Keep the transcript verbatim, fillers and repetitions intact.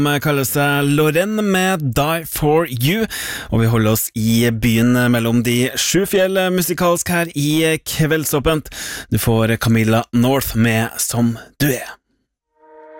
Kaller seg Lorraine med Die For You, og vi holder oss i byen mellom de sju fjell musikalsk her i Kveldsåpent. Du får Camilla North med Som Du Er.